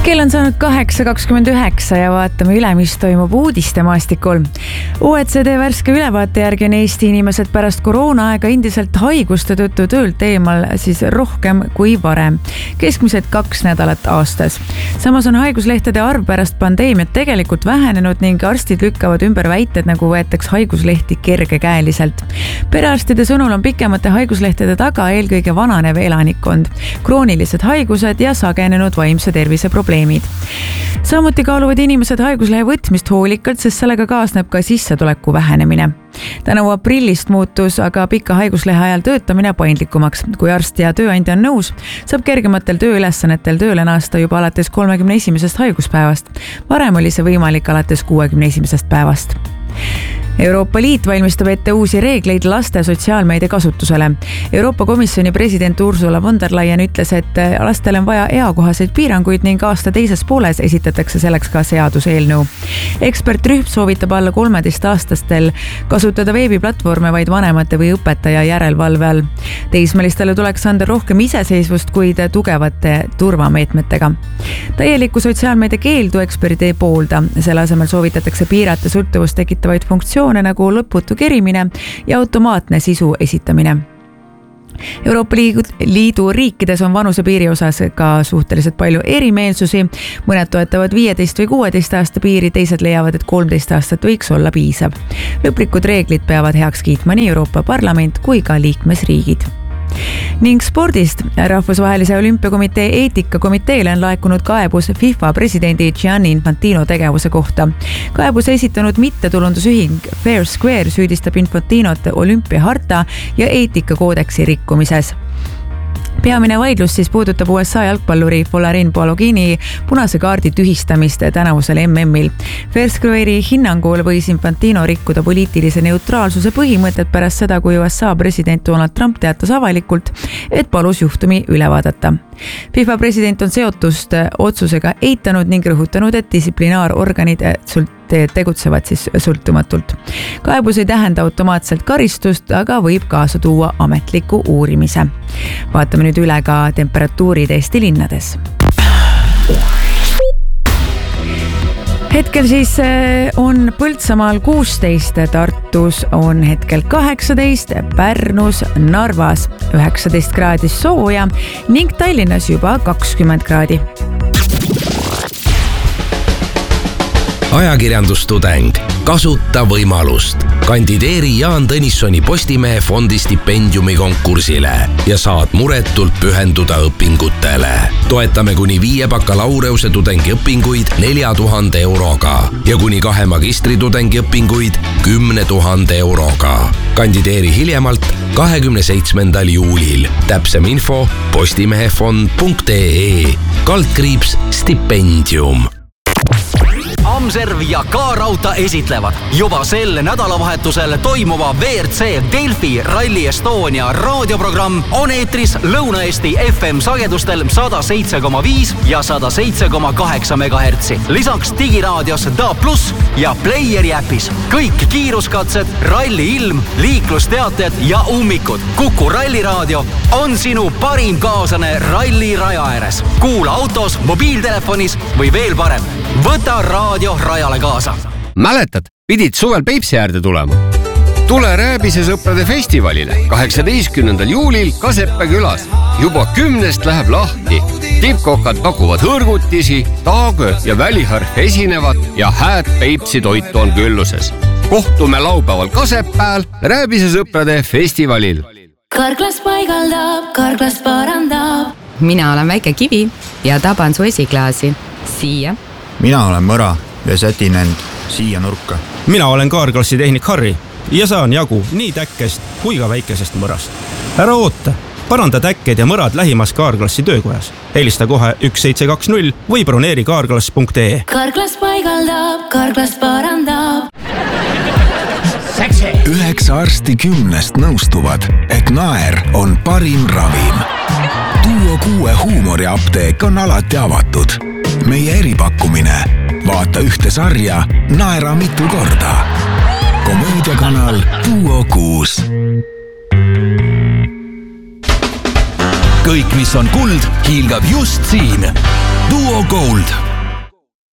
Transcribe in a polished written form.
Kell on saanud 8.29 ja vaatame üle, mis toimub uudistemaastikul. OECD värske ülevaate järgi on Eesti inimesed pärast koroonaaega endiselt haiguste tõttu töölt eemal siis rohkem kui varem. Keskmiselt 2 nädalat aastas. Samas on haiguslehtede arv pärast pandeemiat tegelikult vähenenud ning arstid lükkavad ümber väited, nagu võetaks haiguslehti kergekäeliselt. Perearstide sõnul on pikemate haiguslehtede taga eelkõige vananev elanikkond, kroonilised haigused ja sagenenud vaimse tervise probleemid. Samuti kaaluvad inimesed haiguslehe võtmist hoolikalt, sest sellega kaasneb ka sissetuleku vähenemine. Tänavu aprillist muutus aga pika haiguslehe ajal töötamine paindlikumaks. Kui arst ja tööandja on nõus, saab kergematel tööülesannetel tööle naasta juba alates 31. haiguspäevast. Varem oli see võimalik alates 61. päevast. Euroopa Liit valmistab ette uusi reegleid laste sotsiaalmeedia kasutusele. Euroopa Komisjoni president Ursula von der Leyen ütles, et lastele on vaja eakohaseid piiranguid ning aasta teises pooles esitatakse selleks ka seaduseelnõu. Ekspertrühm soovitab alla 13-aastastel kasutada veebiplatvorme vaid vanemate või õpetaja järelevalve all. Teismelistele tuleks anda rohkem iseseisvust, kuid tugevate turvameetmetega. Täielikku sotsiaalmeedia keeldu eksperdid ei poolda. Selle asemel soovitatakse piirata sõltuvust tekitavaid funktsioone nagu lõputu kerimine ja automaatne sisu esitamine. Euroopa Liidu riikides on vanusepiiri osas ka suhteliselt palju erimeelsusi. Mõned toetavad 15 või 16 aasta piiri, teised leiavad, et 13 aastat võiks olla piisav. Lõplikud reeglid peavad heaks kiitma nii Euroopa Parlament kui ka liikmesriigid. Ning spordist. Rahvusvahelise olümpiakomitee eetikakomiteele on laekunud kaebus FIFA presidendi Gianni Infantino tegevuse kohta. Kaebuse esitanud mittetulundusühing Fair Square süüdistab Infantinot olümpiaharta ja eetikakoodeksi rikkumises. Peamine vaidlus siis puudutab USA jalgpalluri Folarin Baloghini punase kaardi tühistamist tänavusel MM-il. Fair Square'i hinnangul võis Infantino rikkuda poliitilise neutraalsuse põhimõtet pärast seda, kui USA president Donald Trump teatas avalikult, et palus juhtumi üle vaadata. FIFA president on seotust otsusega eitanud ning rõhutanud, et distsiplinaarorganid tegutsevad siis sõltumatult. Kaebus ei tähenda automaatselt karistust, aga võib kaasa tuua ametliku uurimise. Vaatame nüüd üle ka temperatuurid Eesti linnades. Hetkel siis on Põltsamaal 16, Tartus on hetkel 18, Pärnus, Narvas 19 kraadi sooja ning Tallinnas juba 20 kraadi. Ajakirjandustudeng. Kasuta võimalust. Kandideeri Jaan Tõnissoni Postimehe fondi stipendiumi konkursile ja saad muretult pühenduda õpingutele. Toetame kuni 5 bakalaureuse tudengiõpinguid 4000 euroga ja kuni 2 magistritudengi õpinguid 10 000 euroga. Kandideeri hiljemalt 27. juulil. Täpsem info postimehefond.ee/stipendium. Amserv ja K-Rauta esitlevad juba sel nädalavahetusel toimuva WRC Delfi Rally Estonia raadioprogramm on eetris Lõuna-Eesti FM sagedustel 107,5 ja 107,8 MHz. Lisaks digiraadios DA+ ja Playeri äpis. Kõik kiiruskatsed, ralli ilm, liiklusteated ja ummikud. Kuku ralliraadio on sinu parim kaaslane ralli raja ääres. Kuula autos, mobiiltelefonis või veel parem. Võta raadio rajale kaasa. Mäletad, pidid suvel Peipsi äärde tulema? Tule Rääbise sõprade festivalile 18. juulil Kaseppe külas. Juba 10 läheb lahti. Tippkokad pakuvad hõrgutisi, taagö ja väliharf esinevad ja hääd Peipsi toitu on külluses. Kohtume laupäeval Kasepääl Rääbise sõprade festivalil. Karklas paigaldab, karklas parandab. Mina olen väike kivi ja taban su esiklaasi. Siia. Mina olen Mõra ja sätin end siia nurka. Mina olen Kaarklassi tehnik Harri ja saan jagu nii täkkest kui ka väikesest mõrast. Ära oota, paranda täkked ja mõrad lähimas Kaarklassi töökojas. Helista kohe 1720 või broneeri kaarklass.ee. Karklas paigaldab, karklas parandab. 9 arsti 10 nõustuvad, et naer on parim ravim. Duo 6 huumoriapteek on alati avatud. Meie eripakkumine. Vaata ühte sarja, naera mitu korda. Komöödiakanal Duo 6. Kõik, mis on kuld, hiilgab just siin. Duo Bold